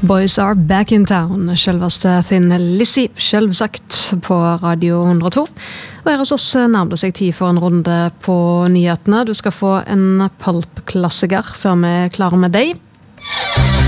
Boys are back in town, selveste Thin Lizzy, selvsagt på Radio 102. Og her hos oss nærmer det seg tid for en runde på nyhetene. Du skal få en pulp-klassiker før vi er klare med deg.